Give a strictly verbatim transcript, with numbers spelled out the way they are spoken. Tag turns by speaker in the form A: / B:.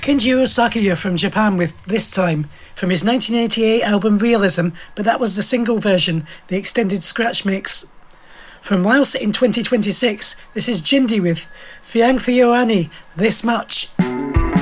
A: Kenjiro Sakaya from Japan with This Time, from his nineteen eighty-eight album Realism, but that was the single version, the extended scratch mix. From Laos in twenty twenty-six, this is Jindy with Fiang Theo Ani, This Much.